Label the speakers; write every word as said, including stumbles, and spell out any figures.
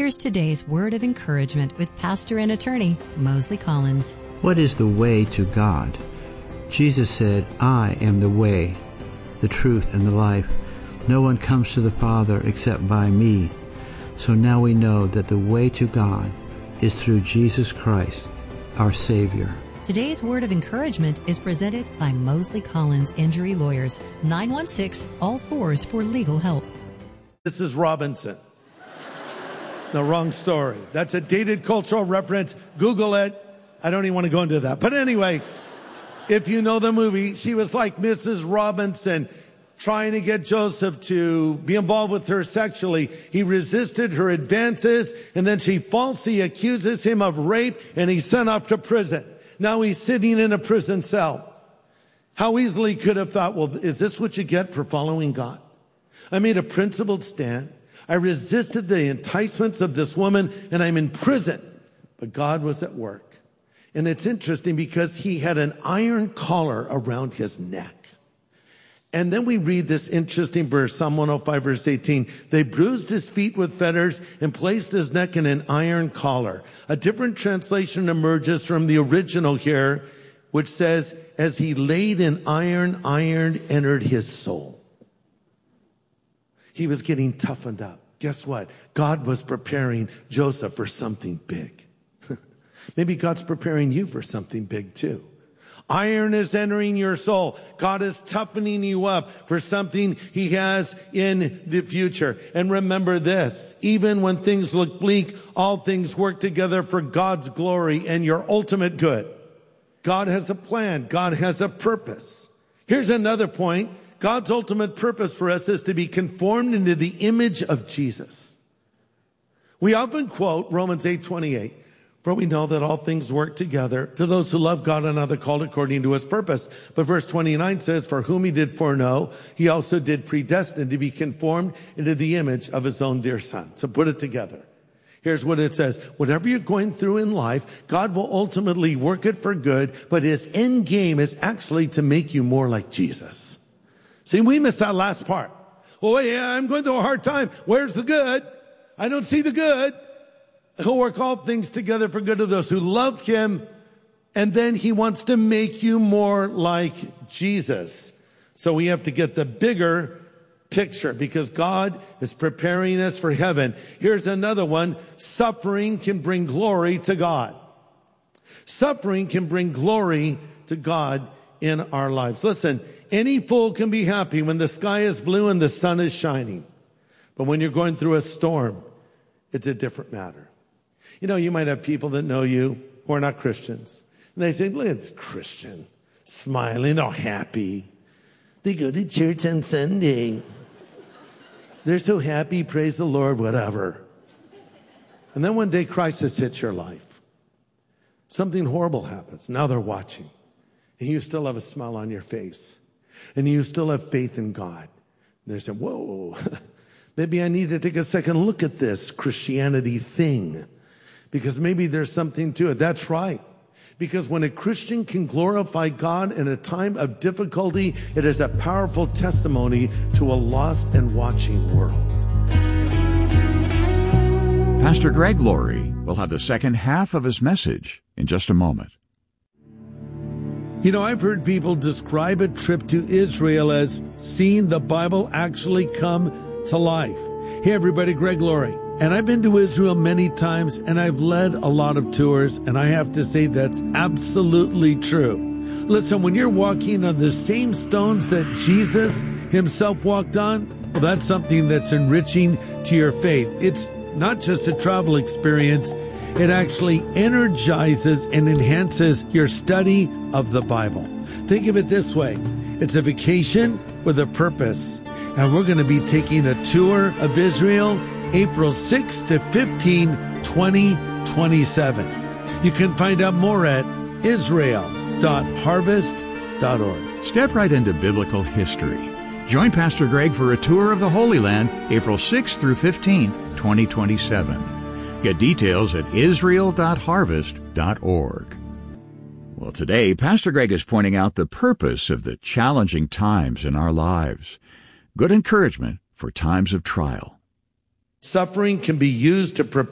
Speaker 1: Here's today's word of encouragement with pastor and attorney Mosley Collins.
Speaker 2: What is the way to God? Jesus said, I am the way, the truth, and the life. No one comes to the Father except by me. So now we know that the way to God is through Jesus Christ, our Savior.
Speaker 1: Today's word of encouragement is presented by Mosley Collins Injury Lawyers, nine one six, all fours for legal help.
Speaker 3: This is Robinson. No, wrong story. That's a dated cultural reference. Google it. I don't even want to go into that. But anyway, if you know the movie, she was like Missus Robinson, trying to get Joseph to be involved with her sexually. He resisted her advances, and then she falsely accuses him of rape, and he's sent off to prison. Now he's sitting in a prison cell. How easily could have thought, well, is this what you get for following God? I made a principled stand. I resisted the enticements of this woman, and I'm in prison. But God was at work. And it's interesting because he had an iron collar around his neck. And then we read this interesting verse, Psalm one oh five, verse eighteen. They bruised his feet with fetters and placed his neck in an iron collar. A different translation emerges from the original here, which says, as he laid in iron, iron entered his soul. He was getting toughened up. Guess what? God was preparing Joseph for something big. Maybe God's preparing you for something big too. Iron is entering your soul. God is toughening you up for something he has in the future. And remember this, even when things look bleak, all things work together for God's glory and your ultimate good. God has a plan. God has a purpose. Here's another point. God's ultimate purpose for us is to be conformed into the image of Jesus. We often quote Romans eight twenty-eight. For we know that all things work together to those who love God and are the called according to his purpose. But verse twenty-nine says, for whom he did foreknow, he also did predestine to be conformed into the image of his own dear son. So put it together. Here's what it says. Whatever you're going through in life, God will ultimately work it for good, but his end game is actually to make you more like Jesus. See, we miss that last part. Oh, yeah, I'm going through a hard time. Where's the good? I don't see the good. He'll work all things together for good of those who love him. And then he wants to make you more like Jesus. So we have to get the bigger picture because God is preparing us for heaven. Here's another one. Suffering can bring glory to God. Suffering can bring glory to God in our lives. Listen, any fool can be happy when the sky is blue and the sun is shining. But when you're going through a storm, it's a different matter. You know, you might have people that know you who are not Christians. And they say, look at this Christian, smiling, they're happy. They go to church on Sunday. They're so happy, praise the Lord, whatever. And then one day crisis hits your life. Something horrible happens. Now they're watching. And you still have a smile on your face. And you still have faith in God. And they say, whoa, maybe I need to take a second look at this Christianity thing. Because maybe there's something to it. That's right. Because when a Christian can glorify God in a time of difficulty, it is a powerful testimony to a lost and watching world.
Speaker 4: Pastor Greg Laurie will have the second half of his message in just a moment.
Speaker 3: You know, I've heard people describe a trip to Israel as seeing the Bible actually come to life. Hey, everybody, Greg Laurie. And I've been to Israel many times, and I've led a lot of tours, and I have to say that's absolutely true. Listen, when you're walking on the same stones that Jesus himself walked on, well, that's something that's enriching to your faith. It's not just a travel experience. It actually energizes and enhances your study of the Bible. Think of it this way. It's a vacation with a purpose. And we're going to be taking a tour of Israel April sixth to fifteenth, twenty twenty-seven. You can find out more at israel dot harvest dot org.
Speaker 4: Step right into biblical history. Join Pastor Greg for a tour of the Holy Land April sixth through fifteenth, twenty twenty-seven. Get details at israel dot harvest dot org. Well, today, Pastor Greg is pointing out the purpose of the challenging times in our lives. Good encouragement for times of trial.
Speaker 3: Suffering can be used to prepare